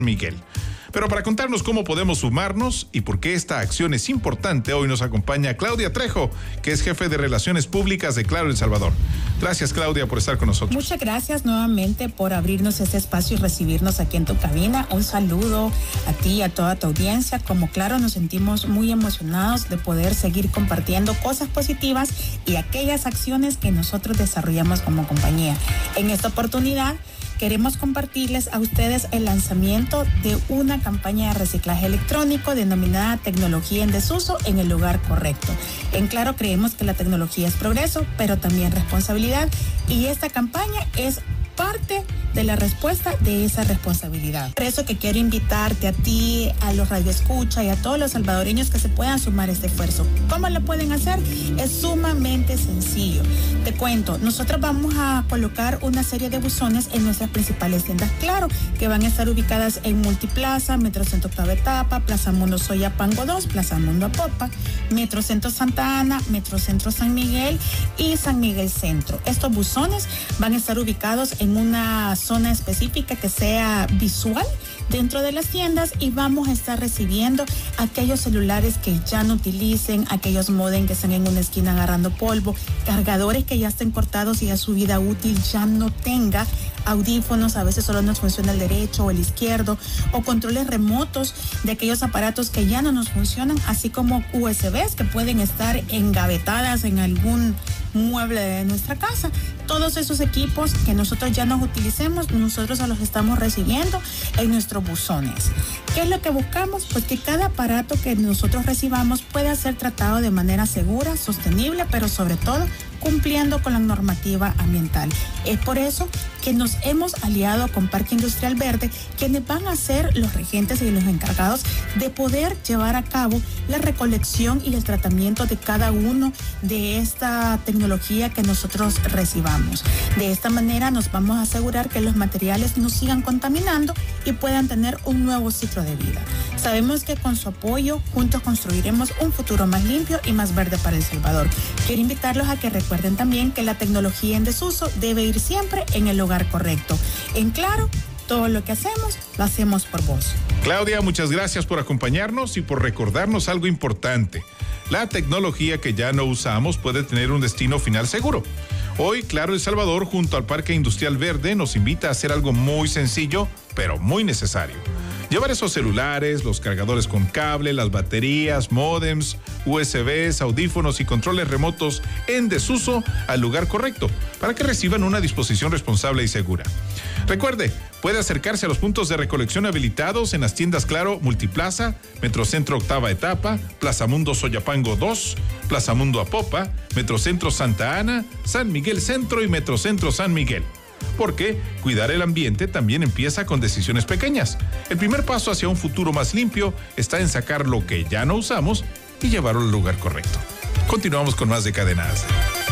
Miguel. Pero para contarnos cómo podemos sumarnos y por qué esta acción es importante, hoy nos acompaña Claudia Trejo, que es jefe de Relaciones Públicas de Claro El Salvador. Gracias, Claudia, por estar con nosotros. Muchas gracias nuevamente por abrirnos este espacio y recibirnos aquí en tu cabina. Un saludo a ti y a toda tu audiencia. Como Claro, nos sentimos muy emocionados de poder seguir compartiendo cosas positivas y aquellas acciones que nosotros desarrollamos como compañía. En esta oportunidad, queremos compartirles a ustedes el lanzamiento de una campaña de reciclaje electrónico denominada Tecnología en Desuso en el lugar correcto. En Claro creemos que la tecnología es progreso, pero también responsabilidad, y esta campaña es parte de la respuesta de esa responsabilidad. Por eso que quiero invitarte a ti, a los radioescuchas y a todos los salvadoreños que se puedan sumar a este esfuerzo. ¿Cómo lo pueden hacer? Es sumamente sencillo. Te cuento, nosotros vamos a colocar una serie de buzones en nuestras principales tiendas Claro, que van a estar ubicadas en Multiplaza, Metrocentro Octava Etapa, Plaza Mundo Soyapango 2, Plaza Mundo Apopa, Metrocentro Santa Ana, Metrocentro San Miguel y San Miguel Centro. Estos buzones van a estar ubicados en una zona específica que sea visual dentro de las tiendas, y vamos a estar recibiendo aquellos celulares que ya no utilicen, aquellos modem que están en una esquina agarrando polvo, cargadores que ya estén cortados y a su vida útil ya no tenga, audífonos, a veces solo nos funciona el derecho o el izquierdo, o controles remotos de aquellos aparatos que ya no nos funcionan, así como USBs que pueden estar engavetadas en algún mueble de nuestra casa. Todos esos equipos que nosotros ya no utilicemos, nosotros los estamos recibiendo en nuestros buzones. ¿Qué es lo que buscamos? Pues que cada aparato que nosotros recibamos pueda ser tratado de manera segura, sostenible, pero sobre todo cumpliendo con la normativa ambiental. Es por eso que nos hemos aliado con Parque Industrial Verde, quienes van a ser los regentes y los encargados de poder llevar a cabo la recolección y el tratamiento de cada uno de esta tecnología que nosotros recibamos. De esta manera nos vamos a asegurar que los materiales no sigan contaminando y puedan tener un nuevo ciclo de vida. Sabemos que con su apoyo juntos construiremos un futuro más limpio y más verde para El Salvador. Quiero invitarlos a que recuerden también que la tecnología en desuso debe ir siempre en el lugar correcto. En Claro, todo lo que hacemos, lo hacemos por vos. Claudia, muchas gracias por acompañarnos y por recordarnos algo importante. La tecnología que ya no usamos puede tener un destino final seguro. Hoy, Claro El Salvador, junto al Parque Industrial Verde, nos invita a hacer algo muy sencillo, pero muy necesario. Llevar esos celulares, los cargadores con cable, las baterías, módems, USBs, audífonos y controles remotos en desuso al lugar correcto, para que reciban una disposición responsable y segura. Recuerde, puede acercarse a los puntos de recolección habilitados en las tiendas Claro Multiplaza, Metrocentro Octava Etapa, Plaza Mundo Soyapango 2, Plaza Mundo Apopa, Metrocentro Santa Ana, San Miguel Centro y Metrocentro San Miguel. Porque cuidar el ambiente también empieza con decisiones pequeñas. El primer paso hacia un futuro más limpio está en sacar lo que ya no usamos y llevarlo al lugar correcto. Continuamos con más de Cadena ASDE.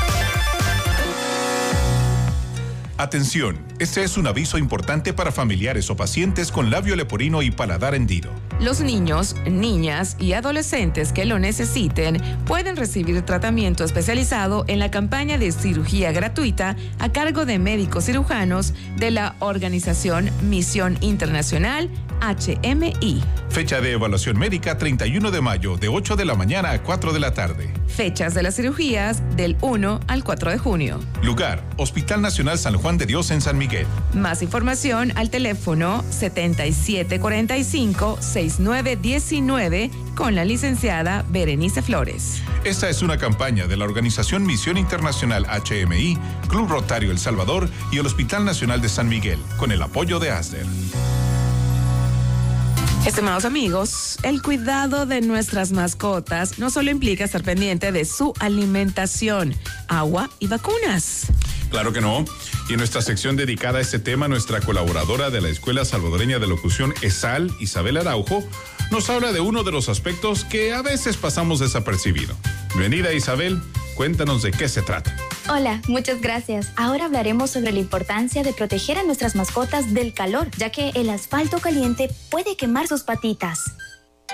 Atención, este es un aviso importante para familiares o pacientes con labio leporino y paladar hendido. Los niños, niñas y adolescentes que lo necesiten pueden recibir tratamiento especializado en la campaña de cirugía gratuita a cargo de médicos cirujanos de la organización Misión Internacional HMI. Fecha de evaluación médica 31 de mayo de 8 de la mañana a 4 de la tarde. Fechas de las cirugías del 1 al 4 de junio. Lugar, Hospital Nacional San Juan de Dios en San Miguel. Más información al teléfono 7745-6919 con la licenciada Berenice Flores. Esta es una campaña de la organización Misión Internacional HMI, Club Rotario El Salvador y el Hospital Nacional de San Miguel, con el apoyo de ASDER. Estimados amigos, el cuidado de nuestras mascotas no solo implica estar pendiente de su alimentación, agua y vacunas. Claro que no. Y en nuestra sección dedicada a este tema, nuestra colaboradora de la Escuela Salvadoreña de Locución, ESAL, Isabel Araujo, nos habla de uno de los aspectos que a veces pasamos desapercibido. Bienvenida, Isabel. Cuéntanos de qué se trata. Hola, muchas gracias. Ahora hablaremos sobre la importancia de proteger a nuestras mascotas del calor, ya que el asfalto caliente puede quemar sus patitas.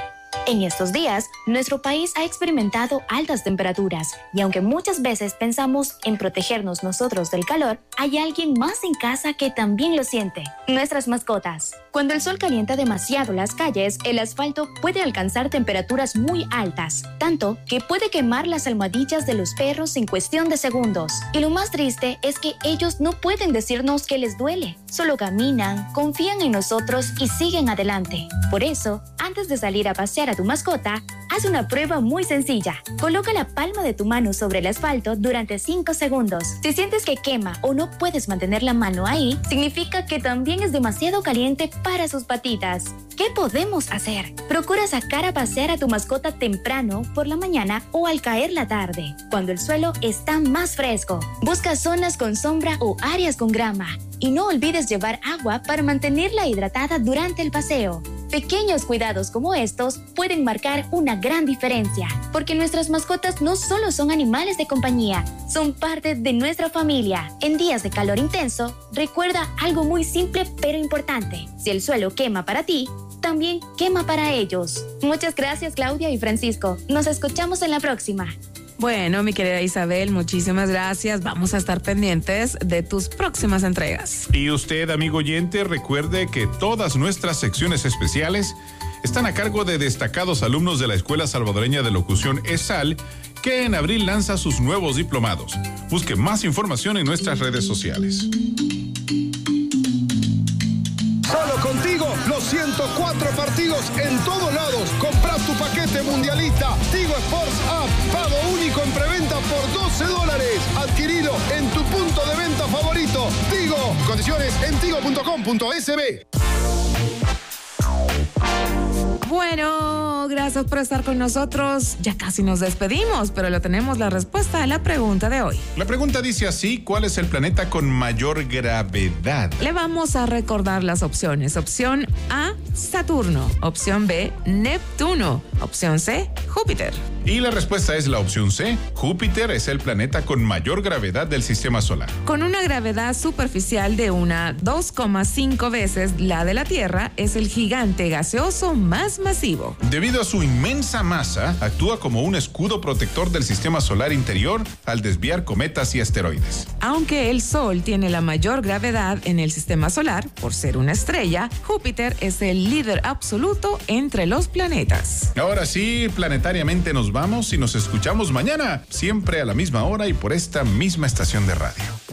En estos días, nuestro país ha experimentado altas temperaturas y aunque muchas veces pensamos en protegernos nosotros del calor, hay alguien más en casa que también lo siente: nuestras mascotas. Cuando el sol calienta demasiado las calles, el asfalto puede alcanzar temperaturas muy altas, tanto que puede quemar las almohadillas de los perros en cuestión de segundos. Y lo más triste es que ellos no pueden decirnos que les duele, solo caminan, confían en nosotros y siguen adelante. Por eso, antes de salir a pasear a tu mascota, haz una prueba muy sencilla. Coloca la palma de tu mano sobre el asfalto durante 5 segundos. Si sientes que quema o no puedes mantener la mano ahí, significa que también es demasiado caliente para sus patitas. ¿Qué podemos hacer? Procura sacar a pasear a tu mascota temprano, por la mañana o al caer la tarde, cuando el suelo está más fresco. Busca zonas con sombra o áreas con grama. Y no olvides llevar agua para mantenerla hidratada durante el paseo. Pequeños cuidados como estos pueden marcar una gran diferencia, porque nuestras mascotas no solo son animales de compañía, son parte de nuestra familia. En días de calor intenso, recuerda algo muy simple pero importante: si el suelo quema para ti, también quema para ellos. Muchas gracias, Claudia y Francisco. Nos escuchamos en la próxima. Bueno, mi querida Isabel, muchísimas gracias. Vamos a estar pendientes de tus próximas entregas. Y usted, amigo oyente, recuerde que todas nuestras secciones especiales están a cargo de destacados alumnos de la Escuela Salvadoreña de Locución ESAL, que en abril lanza sus nuevos diplomados. Busque más información en nuestras redes sociales. Solo contigo, los 104 partidos en todos lados. Compra tu paquete mundialista Tigo Sports App. Pago único en preventa por $12. Adquirido en tu punto de venta favorito. Tigo. Condiciones en tigo.com.sb. Bueno, gracias por estar con nosotros. Ya casi nos despedimos, pero le tenemos la respuesta a la pregunta de hoy. La pregunta dice así: ¿cuál es el planeta con mayor gravedad? Le vamos a recordar las opciones. Opción A, Saturno. Opción B, Neptuno. Opción C, Júpiter. Y la respuesta es la opción C. Júpiter es el planeta con mayor gravedad del sistema solar. Con una gravedad superficial de una 2,5 veces la de la Tierra, es el gigante gaseoso más masivo. Debido a su inmensa masa, actúa como un escudo protector del sistema solar interior al desviar cometas y asteroides. Aunque el Sol tiene la mayor gravedad en el sistema solar, por ser una estrella, Júpiter es el líder absoluto entre los planetas. Ahora sí, planetariamente nos vamos y nos escuchamos mañana, siempre a la misma hora y por esta misma estación de radio.